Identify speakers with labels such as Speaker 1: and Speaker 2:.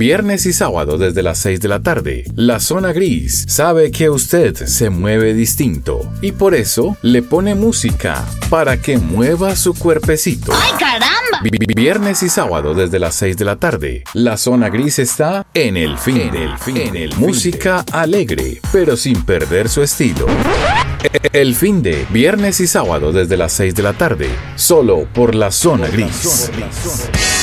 Speaker 1: viernes y sábado desde las 6 de la tarde. La Zona Gris sabe que usted se mueve distinto y por eso le pone música para que mueva su cuerpecito.
Speaker 2: ¡Ay, caramba!
Speaker 1: Viernes y sábado desde las 6 de la tarde. La Zona Gris está en el finde. Música alegre, pero sin perder su estilo. El finde, viernes y sábado desde las 6 de la tarde. Solo por La Zona Gris.